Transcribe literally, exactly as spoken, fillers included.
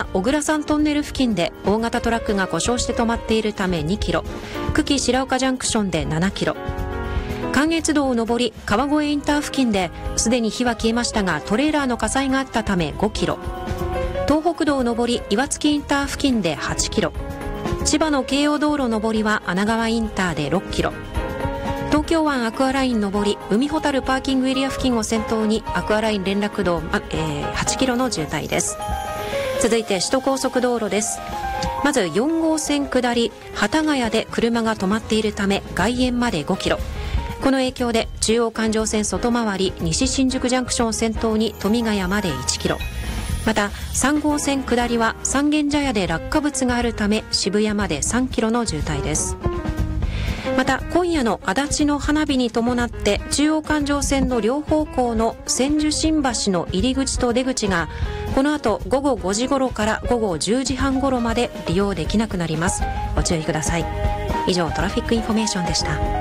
小倉山トンネル付近で大型トラックが故障して止まっているためにキロ、久喜白岡ジャンクションでななキロ、関越道上り川越インター付近ですでに火は消えましたがトレーラーの火災があったためごキロ、東北道上り岩槻インター付近ではちキロ、千葉の京葉道路上りは穴川インターでろっキロ、東京湾アクアライン上り海ほたるパーキングエリア付近を先頭にアクアライン連絡道、えー、はちキロの渋滞です。続いて首都高速道路です。まずよん号線下り幡ヶ谷で車が止まっているため外苑までごキロ、この影響で中央環状線外回り西新宿ジャンクションを先頭に富ヶ谷までいちキロ、またさん号線下りは三軒茶屋で落下物があるため渋谷までさんキロの渋滞です。また今夜の足立の花火に伴って中央環状線の両方向の千住新橋の入り口と出口がこの後午後ごじ頃から午後じゅうじはん頃まで利用できなくなります。ご注意ください。以上トラフィックインフォメーションでした。